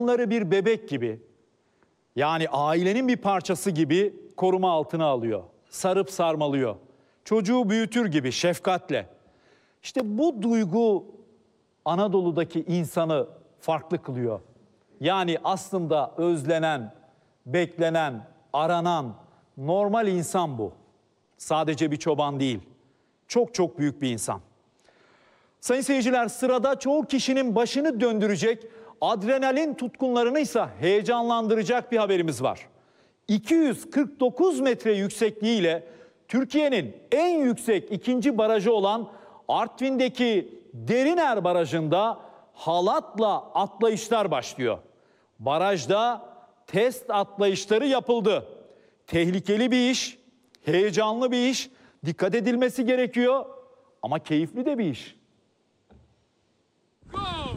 Onları bir bebek gibi, yani ailenin bir parçası gibi koruma altına alıyor. Sarıp sarmalıyor. Çocuğu büyütür gibi şefkatle. İşte bu duygu Anadolu'daki insanı farklı kılıyor. Yani aslında özlenen, beklenen, aranan normal insan bu. Sadece bir çoban değil. Çok çok büyük bir insan. Sayın seyirciler, sırada çoğu kişinin başını döndürecek, adrenalin tutkunlarını ise heyecanlandıracak bir haberimiz var. 249 metre yüksekliğiyle Türkiye'nin en yüksek ikinci barajı olan Artvin'deki Deriner Barajı'nda halatla atlayışlar başlıyor. Barajda test atlayışları yapıldı. Tehlikeli bir iş, heyecanlı bir iş, dikkat edilmesi gerekiyor ama keyifli de bir iş. Go!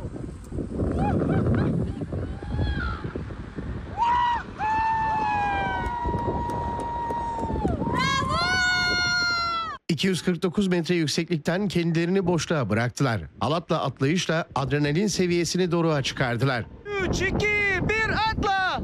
249 metre yükseklikten kendilerini boşluğa bıraktılar. Halatla atlayışla adrenalin seviyesini doruğa çıkardılar. 3, 2, 1 atla!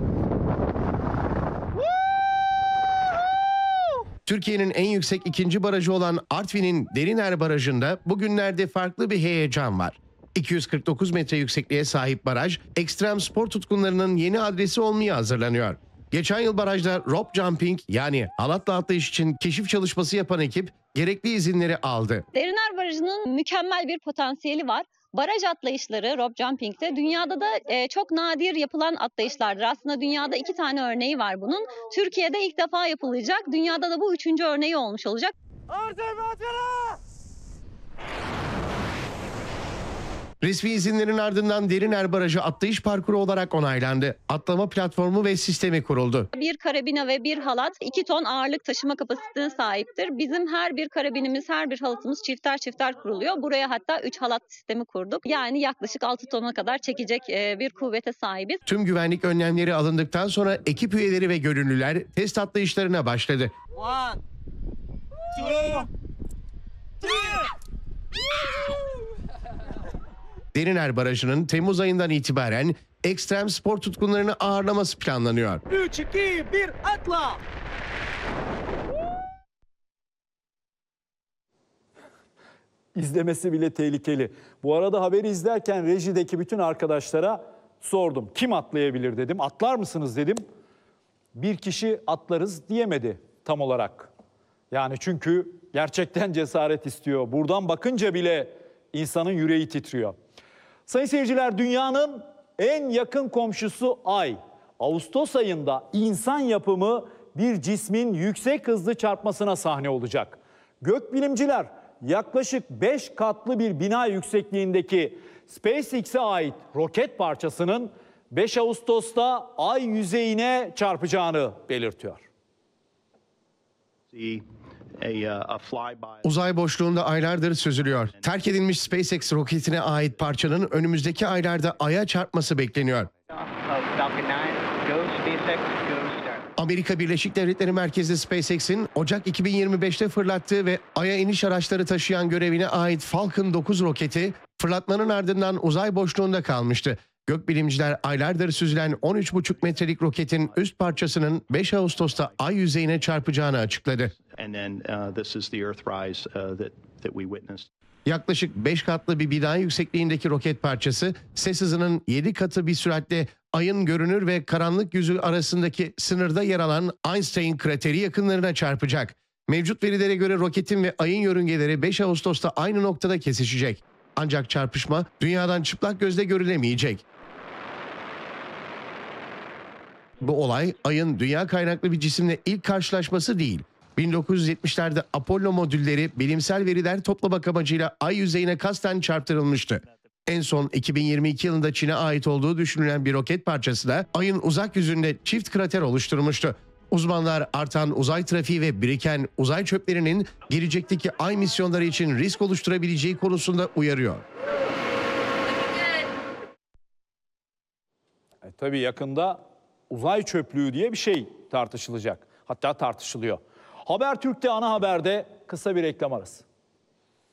Türkiye'nin en yüksek ikinci barajı olan Artvin'in Deriner Barajı'nda bugünlerde farklı bir heyecan var. 249 metre yüksekliğe sahip baraj, ekstrem spor tutkunlarının yeni adresi olmaya hazırlanıyor. Geçen yıl barajda rope jumping, yani halatla atlayış için keşif çalışması yapan ekip gerekli izinleri aldı. Deriner Barajı'nın mükemmel bir potansiyeli var. Baraj atlayışları, rope jumping'de dünyada da çok nadir yapılan atlayışlardır. Aslında dünyada 2 tane örneği var bunun. Türkiye'de ilk defa yapılacak. Dünyada da bu 3. örneği olmuş olacak. Resmi izinlerin ardından Deriner Barajı atlayış parkuru olarak onaylandı. Atlama platformu ve sistemi kuruldu. Bir karabina ve bir halat 2 ton ağırlık taşıma kapasitesine sahiptir. Bizim her bir karabinimiz, her bir halatımız çifter çifter kuruluyor. Buraya hatta 3 halat sistemi kurduk. Yani yaklaşık 6 tona kadar çekecek bir kuvvete sahibiz. Tüm güvenlik önlemleri alındıktan sonra ekip üyeleri ve gönüllüler test atlayışlarına başladı. 1, 2, 3. Deriner Barajı'nın Temmuz ayından itibaren ekstrem spor tutkunlarını ağırlaması planlanıyor. 3, 2, 1 atla! İzlemesi bile tehlikeli. Bu arada haberi izlerken rejideki bütün arkadaşlara sordum. Kim atlayabilir dedim. Atlar mısınız dedim. Bir kişi atlarız diyemedi tam olarak. Yani çünkü gerçekten cesaret istiyor. Buradan bakınca bile insanın yüreği titriyor. Sayın seyirciler, dünyanın en yakın komşusu Ay. Ağustos ayında insan yapımı bir cismin yüksek hızlı çarpmasına sahne olacak. Gökbilimciler yaklaşık 5 katlı bir bina yüksekliğindeki SpaceX'e ait roket parçasının 5 Ağustos'ta Ay yüzeyine çarpacağını belirtiyor. Uzay boşluğunda aylardır süzülüyor. Terk edilmiş SpaceX roketine ait parçanın önümüzdeki aylarda Ay'a çarpması bekleniyor. Amerika Birleşik Devletleri merkezli SpaceX'in Ocak 2025'te fırlattığı ve Ay'a iniş araçları taşıyan görevine ait Falcon 9 roketi fırlatmanın ardından uzay boşluğunda kalmıştı. Gökbilimciler aylardır süzülen 13,5 metrelik roketin üst parçasının 5 Ağustos'ta Ay yüzeyine çarpacağını açıkladı. Yaklaşık 5 katlı bir bina yüksekliğindeki roket parçası ses hızının 7 katı bir süratle Ay'ın görünür ve karanlık yüzü arasındaki sınırda yer alan Einstein krateri yakınlarına çarpacak. Mevcut verilere göre roketin ve Ay'ın yörüngeleri 5 Ağustos'ta aynı noktada kesişecek. Ancak çarpışma dünyadan çıplak gözle görülemeyecek. Bu olay Ay'ın dünya kaynaklı bir cisimle ilk karşılaşması değil. 1970'lerde Apollo modülleri bilimsel veriler toplamak amacıyla Ay yüzeyine kasten çarptırılmıştı. En son 2022 yılında Çin'e ait olduğu düşünülen bir roket parçası da Ay'ın uzak yüzünde çift krater oluşturmuştu. Uzmanlar artan uzay trafiği ve biriken uzay çöplerinin gelecekteki Ay misyonları için risk oluşturabileceği konusunda uyarıyor. Tabii yakında uzay çöplüğü diye bir şey tartışılacak. Hatta tartışılıyor. Habertürk'te ana haberde kısa bir reklam arası.